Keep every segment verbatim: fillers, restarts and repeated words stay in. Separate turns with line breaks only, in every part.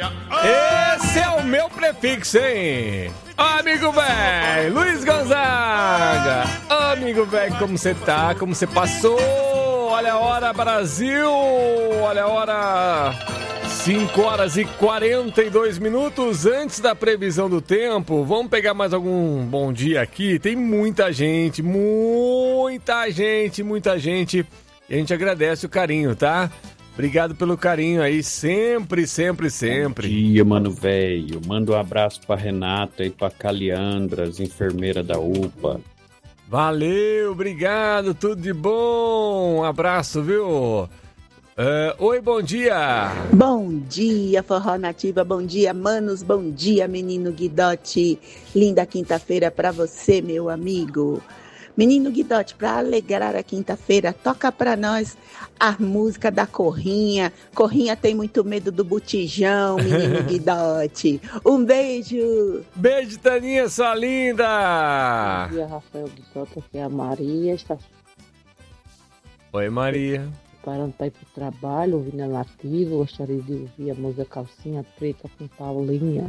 Esse é o meu prefixo, hein? Amigo velho, Luiz Gonzaga. Amigo velho, como você tá? Como você passou? Olha a hora, Brasil. Olha a hora. cinco horas e quarenta e dois minutos antes da previsão do tempo. Vamos pegar mais algum bom dia aqui. Tem muita gente, muita gente, muita gente. E a gente agradece o carinho, tá? Obrigado pelo carinho aí, sempre, sempre, sempre.
Bom dia, mano velho. Manda um abraço pra Renata e pra Caliandra, as enfermeiras da U P A.
Valeu, obrigado, tudo de bom. Um abraço, viu? Uh, oi, bom dia.
Bom dia, Forró Nativa. Bom dia, manos. Bom dia, menino Guidotti. Linda quinta-feira pra você, meu amigo. Menino Guidotti, para alegrar a quinta-feira, toca para nós a música da Corrinha. Corrinha tem muito medo do botijão, menino Guidotti. Um beijo.
Beijo, Taninha, sua linda.
Bom dia, Rafael Guidotti, aqui é a Maria. Está...
Oi, Maria.
Parando para ir para o trabalho, ouvindo a Nativa. Gostaria de ouvir a música Calcinha Preta com Paulinha.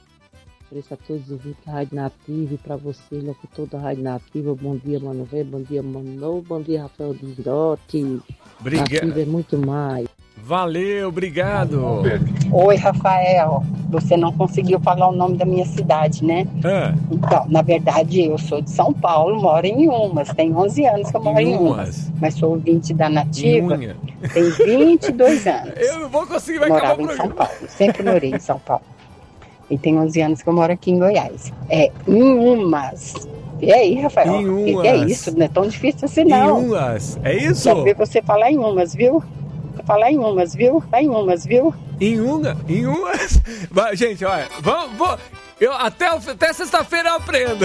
Por isso a todos os ouvintes da Rádio Nativa e para você, locutor da Rádio Nativa. Bom dia, Mano Velho. Bom dia, Mano. Bom dia, Rafael Guidotti.
Obrigado.
Nativa é muito mais.
Valeu, obrigado.
Oi, Rafael. Você não conseguiu falar o nome da minha cidade, né?
Ah.
Então, na verdade, eu sou de São Paulo, moro em Umas. Tem onze anos que eu moro em, em Umas. Mas sou ouvinte da Nativa. Tem vinte e dois anos.
Eu não vou conseguir, vai
Morava
acabar
em São Paulo. Sempre morei em São Paulo. E tem onze anos que eu moro aqui em Goiás. É, em Umas. E aí, Rafael? O que, que é isso? Não é tão difícil assim, não.
Em Umas, é isso?
Quero ver você falar em Umas, viu? Falar em Umas, viu? Tá em Umas, viu?
Em Umas? Em Umas? Gente, olha, vamos... vamos... Eu, até, até sexta-feira eu aprendo.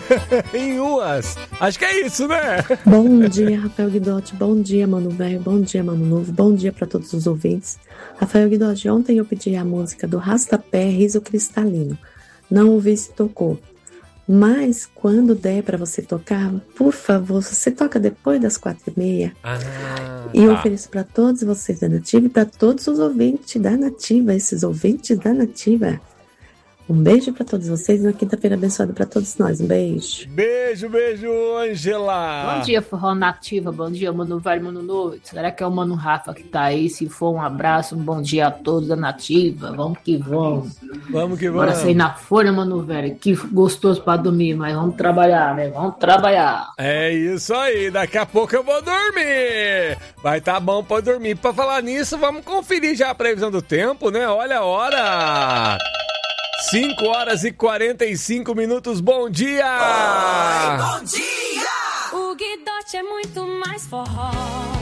Em Umas. Acho que é isso, né?
Bom dia, Rafael Guidotti. Bom dia, Mano Velho. Bom dia, Mano Novo. Bom dia para todos os ouvintes. Rafael Guidotti, ontem eu pedi a música do Rastapé Riso Cristalino. Não ouvi se tocou. Mas quando der para você tocar, por favor, você toca depois das quatro e meia.
Ah,
e eu
tá.
ofereço para todos vocês da Nativa e para todos os ouvintes da Nativa, esses ouvintes da Nativa. Um beijo pra todos vocês e uma quinta-feira abençoada pra todos nós. Um beijo.
Beijo, beijo, Ângela.
Bom dia, Forró Nativa. Bom dia, Mano Velho, Mano Novo. Será que é o Mano Rafa que tá aí? Se for, um abraço, um bom dia a todos da Nativa. Vamos que vamos.
Vamos que vamos.
Bora sair na folha, Mano Velho. Que gostoso pra dormir, mas vamos trabalhar, né? Vamos trabalhar.
É isso aí. Daqui a pouco eu vou dormir. Vai tá bom pra dormir. Pra falar nisso, vamos conferir já a previsão do tempo, né? Olha a hora. cinco horas e quarenta e cinco minutos, bom dia!
Oi, bom dia! O Guidotti é muito mais forró.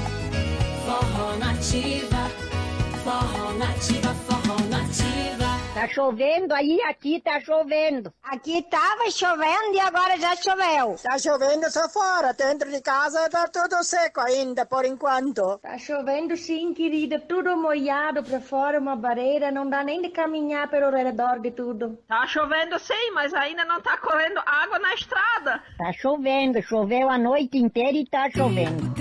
Forró Nativa, Forró Nativa, Forró Nativa.
Tá chovendo aí, aqui tá chovendo. Aqui tava chovendo e agora já choveu.
Tá chovendo só fora, dentro de casa tá tudo seco ainda, por enquanto.
Tá chovendo sim, querida, tudo molhado pra fora, uma barreira, não dá nem de caminhar pelo redor de tudo.
Tá chovendo sim, mas ainda não tá correndo água na estrada.
Tá chovendo, choveu a noite inteira e tá chovendo.